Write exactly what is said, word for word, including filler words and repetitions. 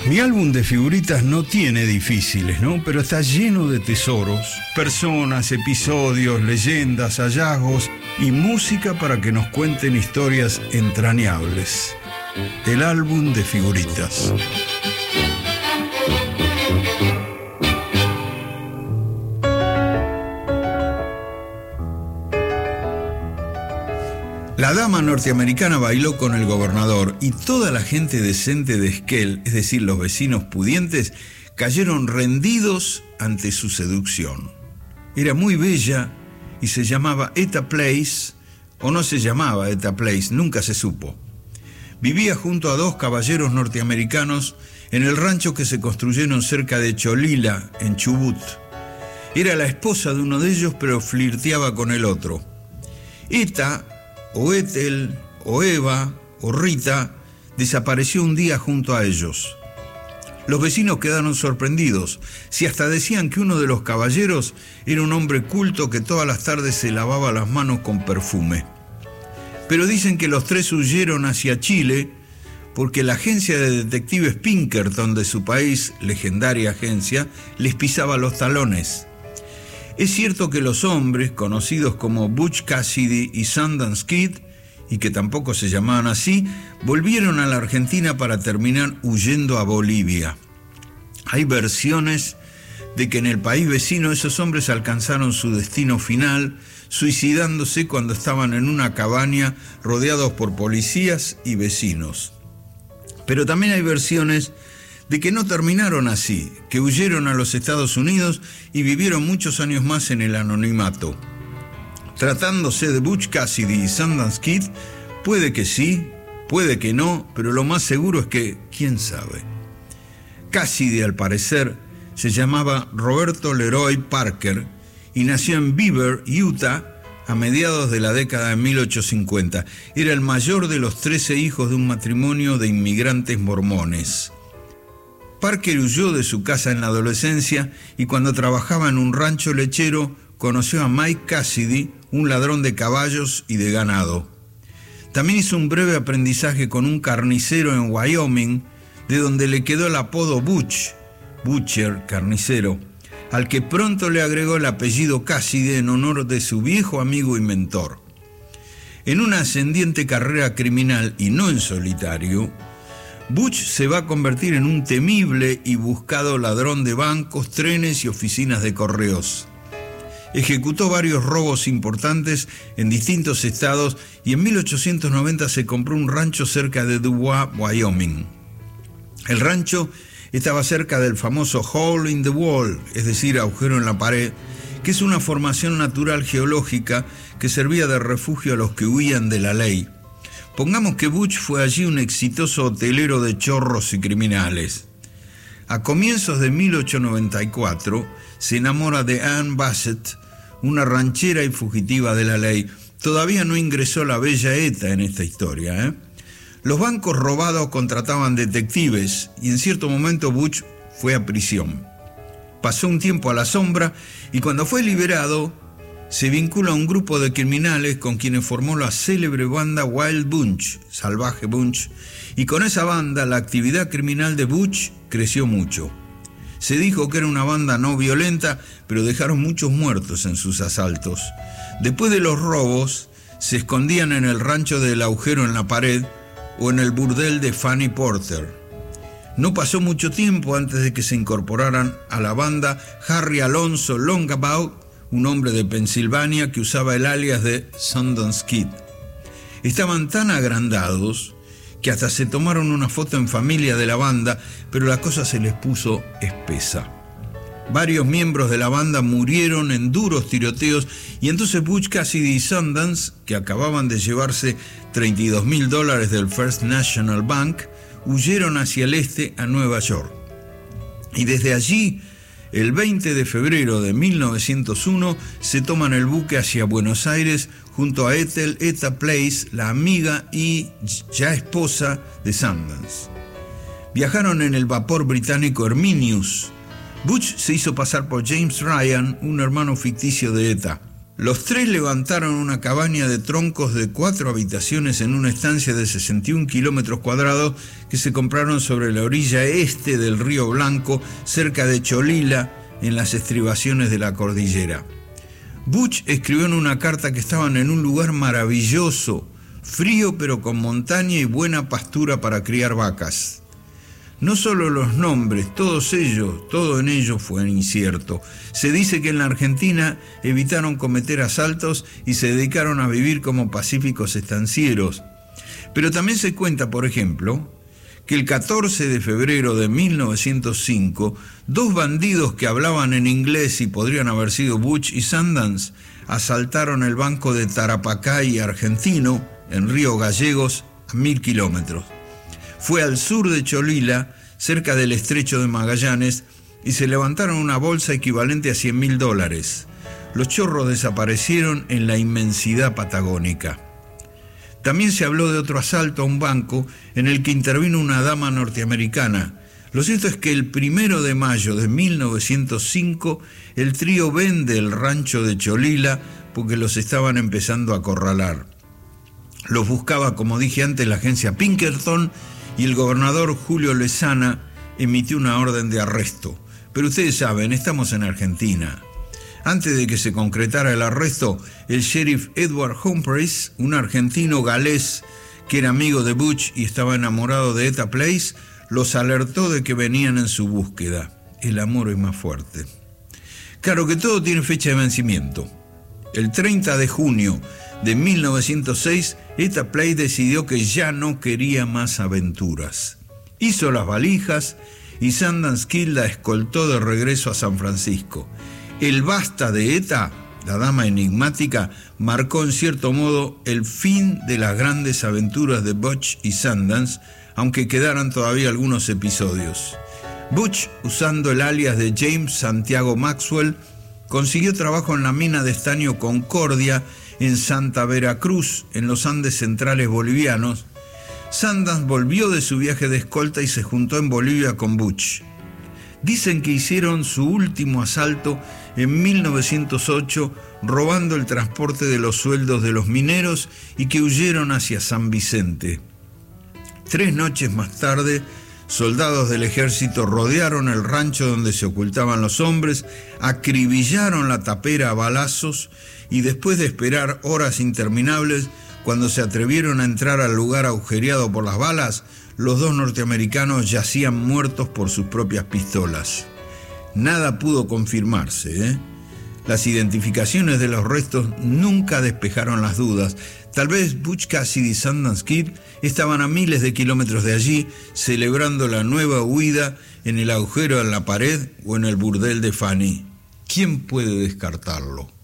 Mi álbum de figuritas no tiene difíciles, ¿no? Pero está lleno de tesoros, personas, episodios, leyendas, hallazgos y música para que nos cuenten historias entrañables. El álbum de figuritas. La dama norteamericana bailó con el gobernador y toda la gente decente de Esquel, es decir, los vecinos pudientes, cayeron rendidos ante su seducción. Era muy bella y se llamaba Etta Place, o no se llamaba Etta Place, nunca se supo. Vivía junto a dos caballeros norteamericanos en el rancho que se construyeron cerca de Cholila, en Chubut. Era la esposa de uno de ellos, pero flirteaba con el otro. Etta, o Ethel, o Eva, o Rita, desapareció un día junto a ellos. Los vecinos quedaron sorprendidos, si hasta decían que uno de los caballeros era un hombre culto que todas las tardes se lavaba las manos con perfume. Pero dicen que los tres huyeron hacia Chile porque la agencia de detectives Pinkerton de su país, legendaria agencia, les pisaba los talones. Es cierto que los hombres, conocidos como Butch Cassidy y Sundance Kid, y que tampoco se llamaban así, volvieron a la Argentina para terminar huyendo a Bolivia. Hay versiones de que en el país vecino esos hombres alcanzaron su destino final, suicidándose cuando estaban en una cabaña rodeados por policías y vecinos. Pero también hay versiones de que no terminaron así, que huyeron a los Estados Unidos y vivieron muchos años más en el anonimato. Tratándose de Butch Cassidy y Sundance Kid, puede que sí, puede que no, pero lo más seguro es que, quién sabe. Cassidy, al parecer, se llamaba Roberto Leroy Parker y nació en Beaver, Utah, a mediados de la década de mil ochocientos cincuenta. Era el mayor de los trece hijos de un matrimonio de inmigrantes mormones. Parker huyó de su casa en la adolescencia y cuando trabajaba en un rancho lechero conoció a Mike Cassidy, un ladrón de caballos y de ganado. También hizo un breve aprendizaje con un carnicero en Wyoming, de donde le quedó el apodo Butch, Butcher, carnicero, al que pronto le agregó el apellido Cassidy en honor de su viejo amigo y mentor. En una ascendiente carrera criminal y no en solitario, Butch se va a convertir en un temible y buscado ladrón de bancos, trenes y oficinas de correos. Ejecutó varios robos importantes en distintos estados y en mil ochocientos noventa se compró un rancho cerca de Dubois, Wyoming. El rancho estaba cerca del famoso Hole in the Wall, es decir, agujero en la pared, que es una formación natural geológica que servía de refugio a los que huían de la ley. Pongamos que Butch fue allí un exitoso hotelero de chorros y criminales. A comienzos de mil ochocientos noventa y cuatro se enamora de Ann Bassett, una ranchera y fugitiva de la ley. Todavía no ingresó la bella Etta en esta historia, ¿eh? Los bancos robados contrataban detectives y en cierto momento Butch fue a prisión. Pasó un tiempo a la sombra y cuando fue liberado se vincula a un grupo de criminales con quienes formó la célebre banda Wild Bunch, Salvaje Bunch, y con esa banda la actividad criminal de Butch creció mucho. Se dijo que era una banda no violenta, pero dejaron muchos muertos en sus asaltos. Después de los robos, se escondían en el rancho del agujero en la pared o en el burdel de Fanny Porter. No pasó mucho tiempo antes de que se incorporaran a la banda Harry Alonso Longabaugh, un hombre de Pensilvania que usaba el alias de Sundance Kid. Estaban tan agrandados que hasta se tomaron una foto en familia de la banda, pero la cosa se les puso espesa. Varios miembros de la banda murieron en duros tiroteos y entonces Butch Cassidy y Sundance, que acababan de llevarse treinta y dos mil dólares del First National Bank, huyeron hacia el este a Nueva York. Y desde allí, el veinte de febrero de mil novecientos uno, se toman el buque hacia Buenos Aires junto a Ethel Etta Place, la amiga y ya esposa de Sundance. Viajaron en el vapor británico Herminius. Butch se hizo pasar por James Ryan, un hermano ficticio de Etta. Los tres levantaron una cabaña de troncos de cuatro habitaciones en una estancia de sesenta y un kilómetros cuadrados que se compraron sobre la orilla este del Río Blanco, cerca de Cholila, en las estribaciones de la cordillera. Butch escribió en una carta que estaban en un lugar maravilloso, frío pero con montaña y buena pastura para criar vacas. No solo los nombres, todos ellos, todo en ellos fue incierto. Se dice que en la Argentina evitaron cometer asaltos y se dedicaron a vivir como pacíficos estancieros. Pero también se cuenta, por ejemplo, que el catorce de febrero de mil novecientos cinco, dos bandidos que hablaban en inglés y podrían haber sido Butch y Sundance, asaltaron el banco de Tarapacay argentino, en Río Gallegos, a mil kilómetros. Fue al sur de Cholila, cerca del estrecho de Magallanes, y se levantaron una bolsa equivalente a cien mil dólares. Los chorros desaparecieron en la inmensidad patagónica. También se habló de otro asalto a un banco en el que intervino una dama norteamericana. Lo cierto es que el primero de mayo de mil novecientos cinco, el trío vende el rancho de Cholila porque los estaban empezando a acorralar. Los buscaba, como dije antes, la agencia Pinkerton, y el gobernador Julio Lezana emitió una orden de arresto. Pero ustedes saben, estamos en Argentina. Antes de que se concretara el arresto, el sheriff Edward Humphreys, un argentino galés que era amigo de Butch y estaba enamorado de Etta Place, los alertó de que venían en su búsqueda. El amor es más fuerte. Claro que todo tiene fecha de vencimiento. El treinta de junio de mil novecientos seis, Etta Place decidió que ya no quería más aventuras. Hizo las valijas y Sundance Kid la escoltó de regreso a San Francisco. El basta de Etta, la dama enigmática, marcó en cierto modo el fin de las grandes aventuras de Butch y Sundance, aunque quedaran todavía algunos episodios. Butch, usando el alias de James Santiago Maxwell, consiguió trabajo en la mina de estaño Concordia en Santa Veracruz, en los Andes centrales bolivianos. Sundance volvió de su viaje de escolta y se juntó en Bolivia con Butch. Dicen que hicieron su último asalto en mil novecientos ocho, robando el transporte de los sueldos de los mineros, y que huyeron hacia San Vicente. Tres noches más tarde, soldados del ejército rodearon el rancho donde se ocultaban los hombres, acribillaron la tapera a balazos y después de esperar horas interminables, cuando se atrevieron a entrar al lugar agujereado por las balas, los dos norteamericanos yacían muertos por sus propias pistolas. Nada pudo confirmarse, ¿eh? Las identificaciones de los restos nunca despejaron las dudas. Tal vez Butch Cassidy y Sundance Kid estaban a miles de kilómetros de allí, celebrando la nueva huida en el agujero en la pared o en el burdel de Fanny. ¿Quién puede descartarlo?